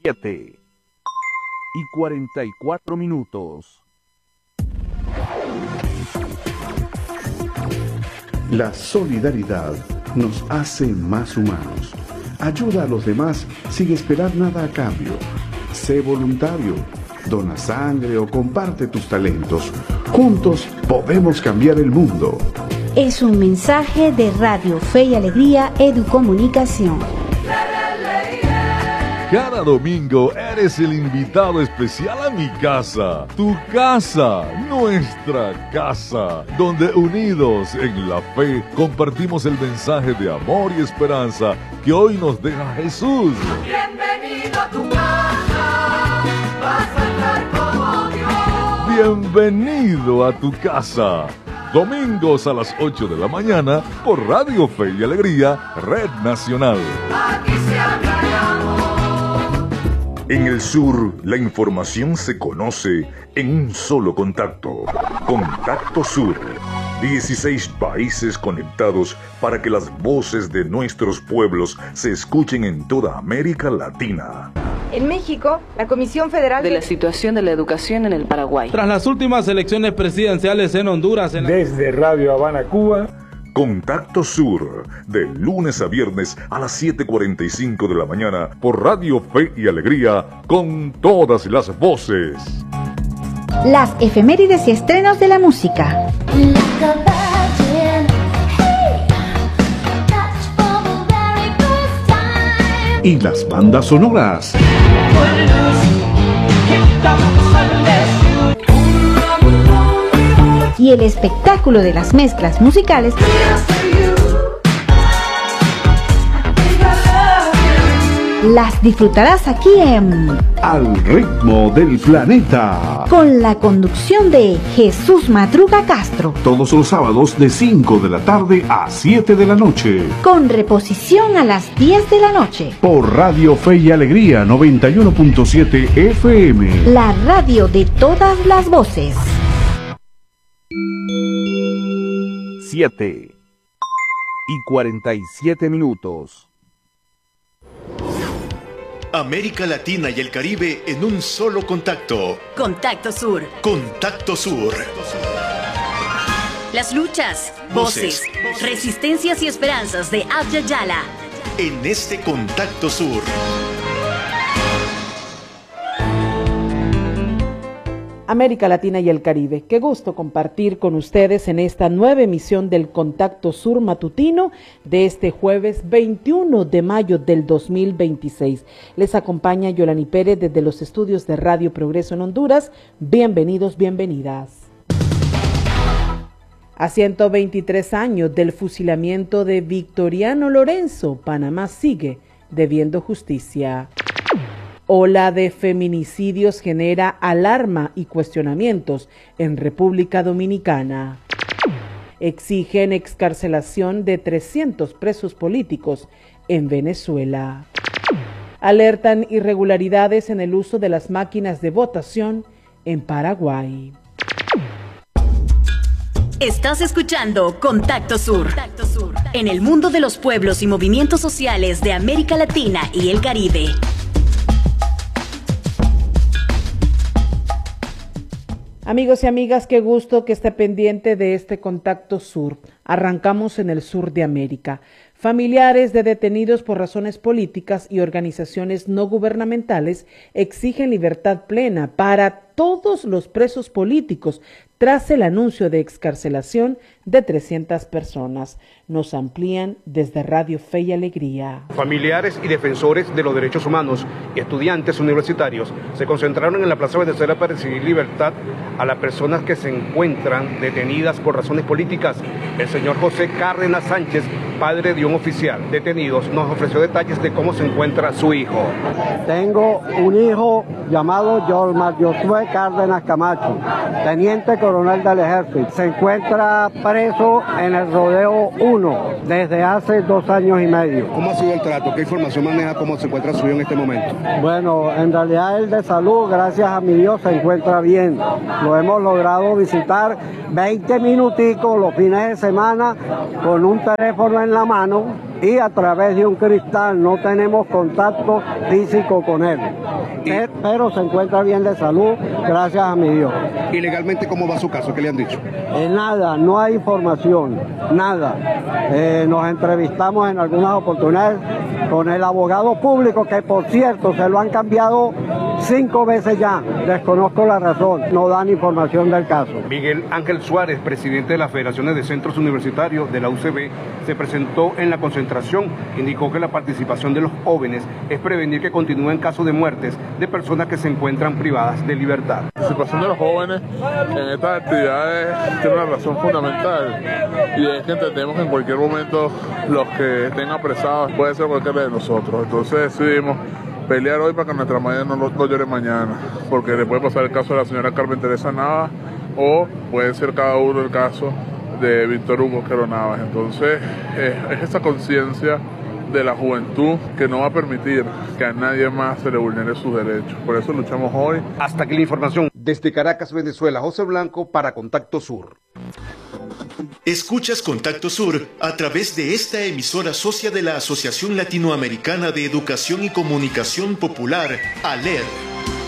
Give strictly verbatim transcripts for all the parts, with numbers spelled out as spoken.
siete y cuarenta y cuatro minutos. La solidaridad nos hace más humanos. Ayuda a los demás sin esperar nada a cambio. Sé voluntario, dona sangre o comparte tus talentos. Juntos podemos cambiar el mundo. Es un mensaje de Radio Fe y Alegría Educomunicación. Cada domingo eres el invitado especial a mi casa, tu casa, nuestra casa, donde unidos en la fe compartimos el mensaje de amor y esperanza que hoy nos deja Jesús. Bienvenido a tu casa, vas a estar como Dios. Bienvenido a tu casa. Domingos a las ocho de la mañana por Radio Fe y Alegría, Red Nacional. Aquí se habla de amor. En el sur, la información se conoce en un solo contacto. Contacto Sur. dieciséis países conectados para que las voces de nuestros pueblos se escuchen en toda América Latina. En México, la Comisión Federal de la situación de la educación en el Paraguay. Tras las últimas elecciones presidenciales en Honduras. En la... Desde Radio Habana, Cuba. Contacto Sur, de lunes a viernes a las siete cuarenta y cinco de la mañana por Radio Fe y Alegría, con todas las voces. Las efemérides y estrenos de la música. Y las bandas sonoras. Y el espectáculo de las mezclas musicales las disfrutarás aquí en Al Ritmo del Planeta, con la conducción de Jesús Madruga Castro, todos los sábados de cinco de la tarde a siete de la noche, con reposición a las diez de la noche por Radio Fe y Alegría noventa y uno punto siete F M, la radio de todas las voces. siete y cuarenta y siete minutos. América Latina y el Caribe en un solo contacto. Contacto Sur. Contacto Sur. Las luchas, voces, voces, resistencias y esperanzas de Abya Yala. En este Contacto Sur. América Latina y el Caribe. Qué gusto compartir con ustedes en esta nueva emisión del Contacto Sur matutino de este jueves veintiuno de mayo del dos mil veintiséis. Les acompaña Yolani Pérez desde los estudios de Radio Progreso en Honduras. Bienvenidos, bienvenidas. A ciento veintitrés años del fusilamiento de Victoriano Lorenzo, Panamá sigue debiendo justicia. Ola de feminicidios genera alarma y cuestionamientos en República Dominicana. Exigen excarcelación de trescientos presos políticos en Venezuela. Alertan irregularidades en el uso de las máquinas de votación en Paraguay. Estás escuchando Contacto Sur. Contacto Sur, en el mundo de los pueblos y movimientos sociales de América Latina y el Caribe. Amigos y amigas, qué gusto que esté pendiente de este Contacto Sur. Arrancamos en el sur de América. Familiares de detenidos por razones políticas y organizaciones no gubernamentales exigen libertad plena para todos los presos políticos tras el anuncio de excarcelación de trescientas personas. Nos amplían desde Radio Fe y Alegría. Familiares y defensores de los derechos humanos y estudiantes universitarios se concentraron en la Plaza Venezuela para exigir libertad a las personas que se encuentran detenidas por razones políticas. El señor José Cárdenas Sánchez, padre de un oficial detenido, nos ofreció detalles de cómo se encuentra su hijo. Tengo un hijo llamado Yormar Josué Cárdenas Camacho, teniente coronel del ejército. Se encuentra preso en el Rodeo uno desde hace dos años y medio. ¿Cómo ha sido el trato? ¿Qué información maneja? ¿Cómo se encuentra su hijo en este momento? Bueno, en realidad él de salud, gracias a mi Dios, se encuentra bien. Lo hemos logrado visitar veinte minuticos los fines de semana con un teléfono en la mano y a través de un cristal, no tenemos contacto físico con él. Él pero se encuentra bien de salud, gracias a mi Dios. ¿Y legalmente cómo va su caso? ¿Qué le han dicho? Eh, nada, no hay información, nada. Eh, nos entrevistamos en algunas oportunidades con el abogado público, que por cierto se lo han cambiado cinco veces ya, desconozco la razón, no dan información del caso. Miguel Ángel Suárez, presidente de las Federaciones de Centros Universitarios de la U C B, se presentó en la concentración. Indicó que la participación de los jóvenes es prevenir que continúen casos de muertes de personas que se encuentran privadas de libertad. La participación de los jóvenes en estas actividades tiene una razón fundamental, y es que entendemos que en cualquier momento los que estén apresados puede ser cualquiera de nosotros. Entonces decidimos pelear hoy para que nuestra madre no, no llore mañana, porque le puede pasar el caso de la señora Carmen Teresa Navas, o puede ser cada uno el caso de Víctor Hugo Quero Navas. Entonces eh, es esa conciencia de la juventud que no va a permitir que a nadie más se le vulnere sus derechos. Por eso luchamos hoy. Hasta aquí la información. Desde Caracas, Venezuela, José Blanco para Contacto Sur. Escuchas Contacto Sur a través de esta emisora socia de la Asociación Latinoamericana de Educación y Comunicación Popular, A L E R.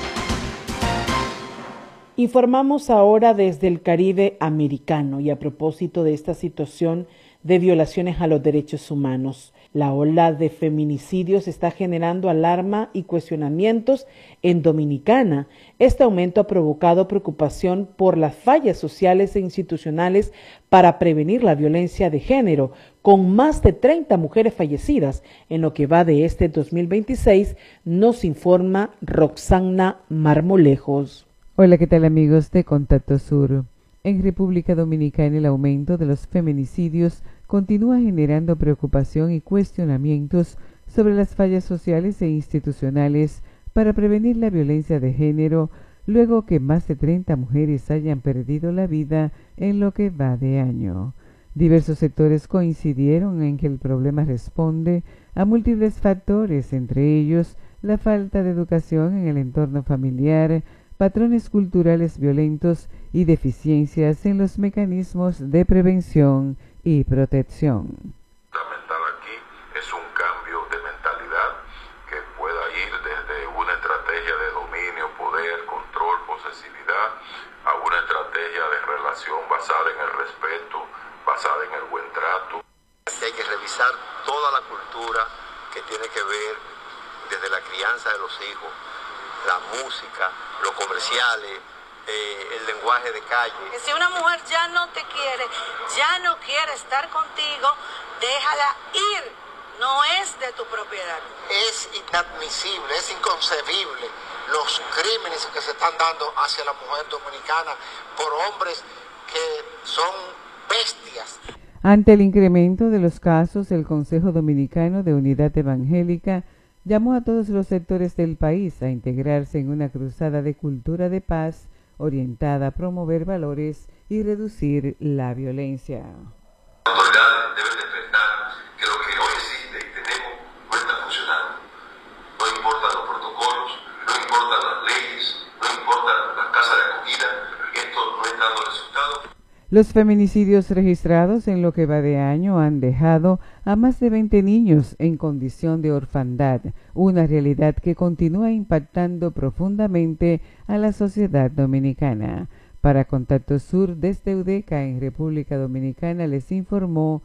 Informamos ahora desde el Caribe americano, y a propósito de esta situación de violaciones a los derechos humanos. La ola de feminicidios está generando alarma y cuestionamientos en Dominicana. Este aumento ha provocado preocupación por las fallas sociales e institucionales para prevenir la violencia de género, con más de treinta mujeres fallecidas en lo que va de este dos mil veintiséis, nos informa Roxana Marmolejos. Hola, ¿qué tal amigos de Contacto Sur? En República Dominicana el aumento de los feminicidios continúa generando preocupación y cuestionamientos sobre las fallas sociales e institucionales para prevenir la violencia de género, luego que más de treinta mujeres hayan perdido la vida en lo que va de año. Diversos sectores coincidieron en que el problema responde a múltiples factores, entre ellos la falta de educación en el entorno familiar, patrones culturales violentos y deficiencias en los mecanismos de prevención y protección. Fundamental aquí es un cambio de mentalidad que pueda ir desde una estrategia de dominio, poder, control, posesividad, a una estrategia de relación basada en el respeto, basada en el buen trato. Hay que revisar toda la cultura que tiene que ver desde la crianza de los hijos, la música, los comerciales, eh, el lenguaje de calle. Que si una mujer ya no te quiere, ya no quiere estar contigo, déjala ir, no es de tu propiedad. Es inadmisible, es inconcebible los crímenes que se están dando hacia la mujer dominicana por hombres que son bestias. Ante el incremento de los casos, el Consejo Dominicano de Unidad Evangélica llamó a todos los sectores del país a integrarse en una cruzada de cultura de paz orientada a promover valores y reducir la violencia. Las autoridades deben enfrentar que lo que hoy existe y tenemos no está funcionando. No importan los protocolos, no importan las leyes, no importan las casas de acogida, esto no está dando resultados. Los feminicidios registrados en lo que va de año han dejado a más de veinte niños en condición de orfandad, una realidad que continúa impactando profundamente a la sociedad dominicana. Para Contacto Sur desde UDECA en República Dominicana les informó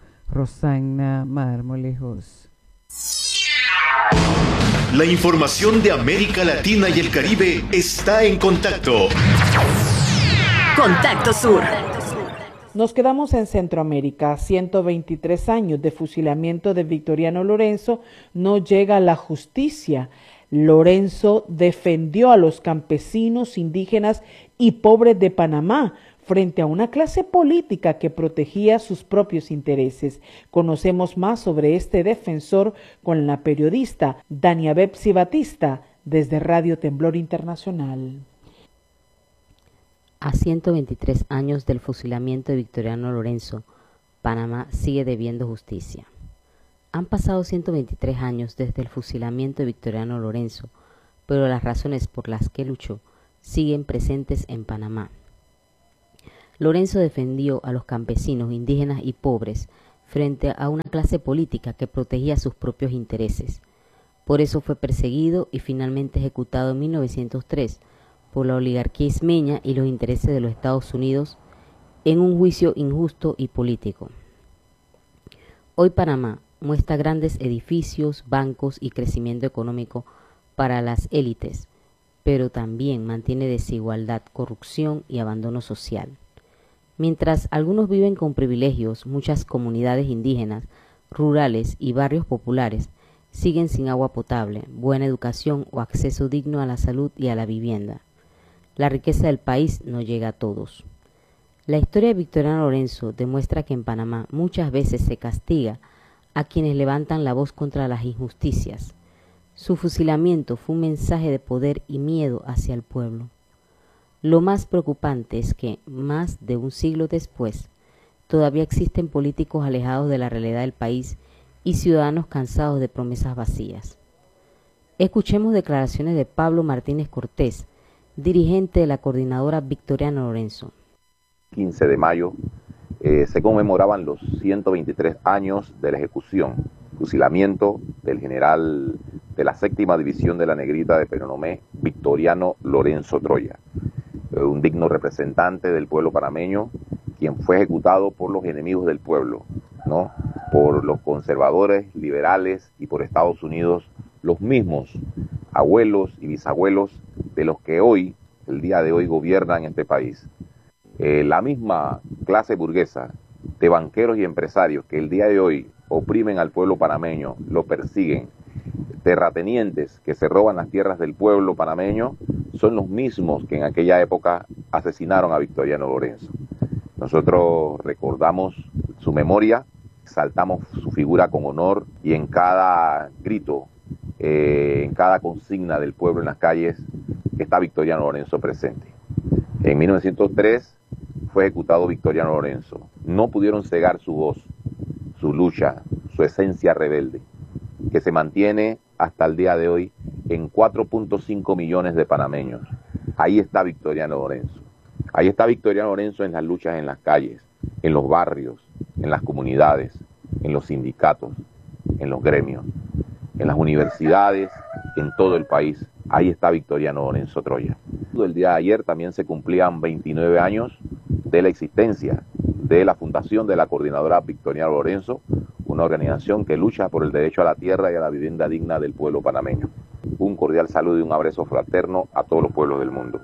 Roxana Marmolejos. La información de América Latina y el Caribe está en Contacto. Contacto Sur. Nos quedamos en Centroamérica. ciento veintitrés años de fusilamiento de Victoriano Lorenzo, no llega a la justicia. Lorenzo defendió a los campesinos, indígenas y pobres de Panamá frente a una clase política que protegía sus propios intereses. Conocemos más sobre este defensor con la periodista Dania Bepsi Batista desde Radio Temblor Internacional. A ciento veintitrés años del fusilamiento de Victoriano Lorenzo, Panamá sigue debiendo justicia. Han pasado ciento veintitrés años desde el fusilamiento de Victoriano Lorenzo, pero las razones por las que luchó siguen presentes en Panamá. Lorenzo defendió a los campesinos, indígenas y pobres frente a una clase política que protegía sus propios intereses. Por eso fue perseguido y finalmente ejecutado en mil novecientos tres por la oligarquía ismeña y los intereses de los Estados Unidos en un juicio injusto y político. Hoy Panamá muestra grandes edificios, bancos y crecimiento económico para las élites, pero también mantiene desigualdad, corrupción y abandono social. Mientras algunos viven con privilegios, muchas comunidades indígenas, rurales y barrios populares siguen sin agua potable, buena educación o acceso digno a la salud y a la vivienda. La riqueza del país no llega a todos. La historia de Victoriano Lorenzo demuestra que en Panamá muchas veces se castiga a quienes levantan la voz contra las injusticias. Su fusilamiento fue un mensaje de poder y miedo hacia el pueblo. Lo más preocupante es que, más de un siglo después, todavía existen políticos alejados de la realidad del país y ciudadanos cansados de promesas vacías. Escuchemos declaraciones de Pablo Martínez Cortés, dirigente de la coordinadora Victoriano Lorenzo. quince de mayo eh, se conmemoraban los ciento veintitrés años de la ejecución, fusilamiento del general de la séptima división de la Negrita de Penonomé, Victoriano Lorenzo Troya, eh, un digno representante del pueblo panameño, quien fue ejecutado por los enemigos del pueblo, ¿no? Por los conservadores, liberales y por Estados Unidos, los mismos abuelos y bisabuelos de los que hoy, el día de hoy, gobiernan este país. Eh, la misma clase burguesa de banqueros y empresarios que el día de hoy oprimen al pueblo panameño, lo persiguen, terratenientes que se roban las tierras del pueblo panameño, son los mismos que en aquella época asesinaron a Victoriano Lorenzo. Nosotros recordamos su memoria, exaltamos su figura con honor y en cada grito, eh, en cada consigna del pueblo en las calles, está Victoriano Lorenzo presente. En mil novecientos tres fue ejecutado Victoriano Lorenzo. No pudieron cegar su voz, su lucha, su esencia rebelde, que se mantiene hasta el día de hoy en cuatro punto cinco millones de panameños. Ahí está Victoriano Lorenzo. Ahí está Victoriano Lorenzo en las luchas en las calles, en los barrios, en las comunidades, en los sindicatos, en los gremios, en las universidades, en todo el país. Ahí está Victoriano Lorenzo Troya. El día de ayer también se cumplían veintinueve años de la existencia de la fundación de la coordinadora Victoriano Lorenzo, una organización que lucha por el derecho a la tierra y a la vivienda digna del pueblo panameño. Un cordial saludo y un abrazo fraterno a todos los pueblos del mundo.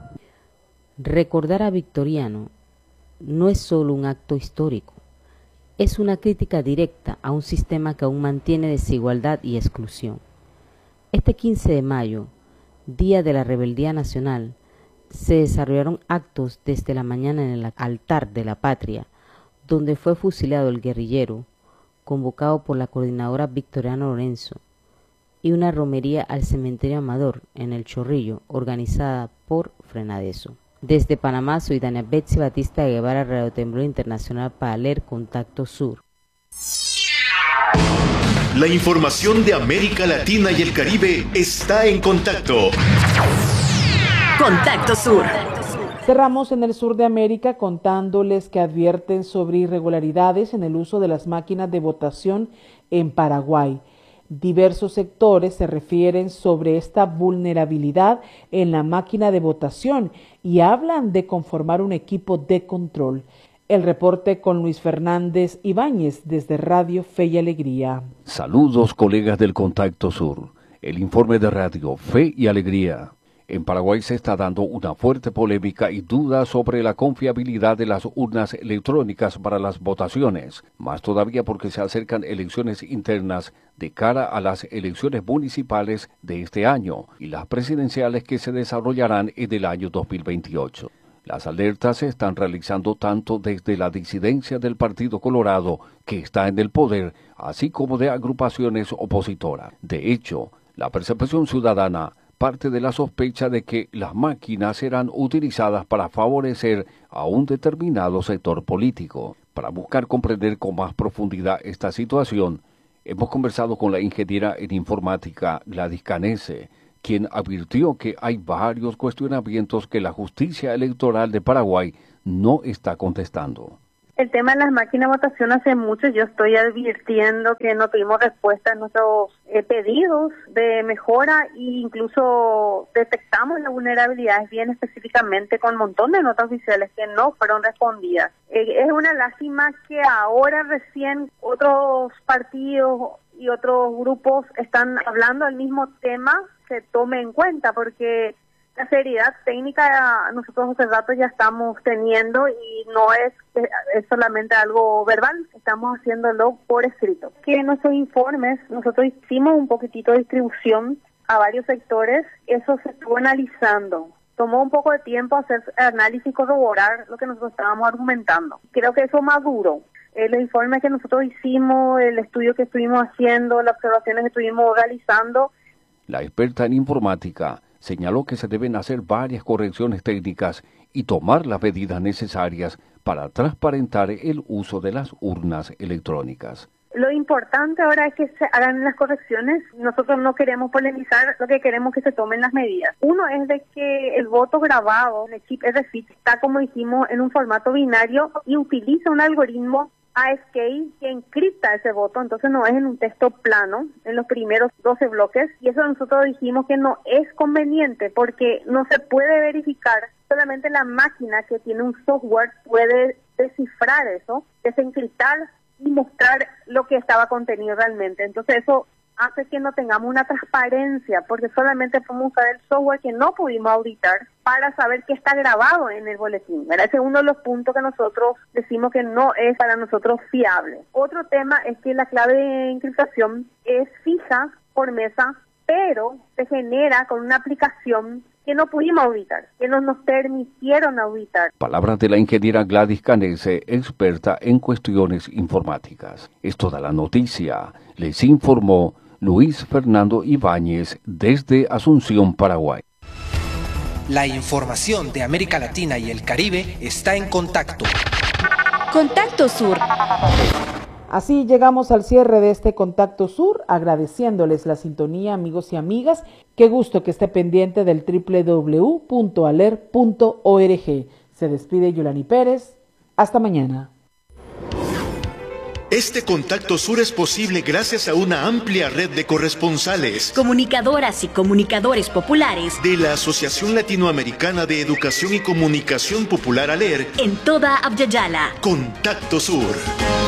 Recordar a Victoriano no es solo un acto histórico, es una crítica directa a un sistema que aún mantiene desigualdad y exclusión. Este quince de mayo, Día de la Rebeldía Nacional, se desarrollaron actos desde la mañana en el altar de la patria, donde fue fusilado el guerrillero, convocado por la coordinadora Victoriano Lorenzo, y una romería al cementerio Amador, en El Chorrillo, organizada por Frenadeso. Desde Panamá, soy Dania Betsy Batista de Guevara, Radio Temblor Internacional para leer Contacto Sur. La información de América Latina y el Caribe está en Contacto. Contacto Sur. Cerramos en el sur de América contándoles que advierten sobre irregularidades en el uso de las máquinas de votación en Paraguay. Diversos sectores se refieren sobre esta vulnerabilidad en la máquina de votación y hablan de conformar un equipo de control. El reporte con Luis Fernández Ibáñez desde Radio Fe y Alegría. Saludos, colegas del Contacto Sur. El informe de Radio Fe y Alegría. En Paraguay se está dando una fuerte polémica y duda sobre la confiabilidad de las urnas electrónicas para las votaciones, más todavía porque se acercan elecciones internas de cara a las elecciones municipales de este año y las presidenciales que se desarrollarán en el año dos mil veintiocho. Las alertas se están realizando tanto desde la disidencia del Partido Colorado, que está en el poder, así como de agrupaciones opositoras. De hecho, la percepción ciudadana parte de la sospecha de que las máquinas serán utilizadas para favorecer a un determinado sector político. Para buscar comprender con más profundidad esta situación, hemos conversado con la ingeniera en informática Gladys Canese, quien advirtió que hay varios cuestionamientos que la justicia electoral de Paraguay no está contestando. El tema de las máquinas de votación hace mucho yo estoy advirtiendo que no tuvimos respuesta a nuestros eh, pedidos de mejora e incluso detectamos las vulnerabilidades bien específicamente con un montón de notas oficiales que no fueron respondidas. Eh, es una lástima que ahora recién otros partidos y otros grupos están hablando del mismo tema, se tome en cuenta porque la seriedad técnica nosotros hace rato ya estamos teniendo y no es, es solamente algo verbal, estamos haciéndolo por escrito. Que en nuestros informes nosotros hicimos un poquitito de distribución a varios sectores, eso se estuvo analizando. Tomó un poco de tiempo hacer análisis y corroborar lo que nosotros estábamos argumentando. Creo que eso maduró. El informe que nosotros hicimos, el estudio que estuvimos haciendo, las observaciones que estuvimos realizando. La experta en informática señaló que se deben hacer varias correcciones técnicas y tomar las medidas necesarias para transparentar el uso de las urnas electrónicas. Lo importante ahora es que se hagan las correcciones. Nosotros no queremos polemizar, lo que queremos es que se tomen las medidas. Uno es de que el voto grabado en el chip R F I D está, como dijimos, en un formato binario y utiliza un algoritmo A S C I I que encripta ese voto, entonces no es en un texto plano, en los primeros doce bloques, y eso nosotros dijimos que no es conveniente porque no se puede verificar, solamente la máquina que tiene un software puede descifrar eso, desencriptar y mostrar lo que estaba contenido realmente. Entonces eso hace que no tengamos una transparencia, porque solamente podemos usar el software que no pudimos auditar para saber qué está grabado en el boletín. ¿Verdad? Ese es uno de los puntos que nosotros decimos que no es para nosotros fiable. Otro tema es que la clave de encriptación es fija por mesa, pero se genera con una aplicación que no pudimos auditar, que no nos permitieron auditar. Palabras de la ingeniera Gladys Canese, experta en cuestiones informáticas. Es toda la noticia. Les informó Luis Fernando Ibáñez desde Asunción, Paraguay. La información de América Latina y el Caribe está en Contacto. Contacto Sur. Así llegamos al cierre de este Contacto Sur, agradeciéndoles la sintonía, amigos y amigas. Qué gusto que esté pendiente del doble u doble u doble u punto aler punto org. Se despide Yulani Pérez. Hasta mañana. Este Contacto Sur es posible gracias a una amplia red de corresponsales, comunicadoras y comunicadores populares de la Asociación Latinoamericana de Educación y Comunicación Popular ALER en toda Abya Yala. Contacto Sur.